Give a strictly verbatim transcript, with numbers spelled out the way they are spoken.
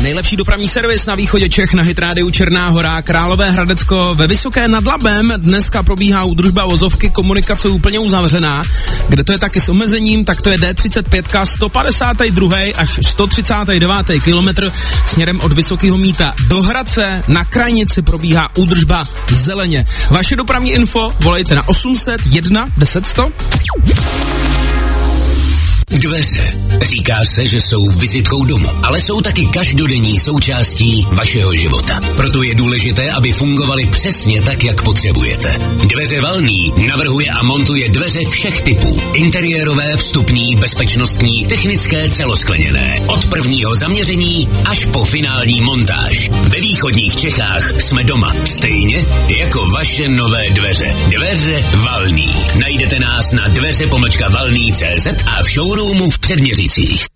Nejlepší dopravní servis na východě Čech na Hit rádiu Černá Hora, Královéhradecko ve Vysoké nad Labem. Dneska probíhá údržba vozovky, komunikace úplně uzavřená. Kde to je taky s omezením, tak to je D třicet pět, sto padesát dva až sto třicet devět kilometr směrem od Vysokého Mýta do Hradce. Na Krajnici probíhá údržba zeleně. Vaše dopravní info volejte na osm set jedna deset sto. Dveře. Říká se, že jsou vizitkou domu, ale jsou taky každodenní součástí vašeho života. Proto je důležité, aby fungovaly přesně tak, jak potřebujete. Dveře Valný navrhuje a montuje dveře všech typů. Interiérové, vstupní, bezpečnostní, technické, celoskleněné. Od prvního zaměření až po finální montáž. Ve východních Čechách jsme doma. Stejně jako vaše nové dveře. Dveře Valný. Najdete nás na dveře pomlčka valný tečka cé zet a v showroomu v Předměřicích.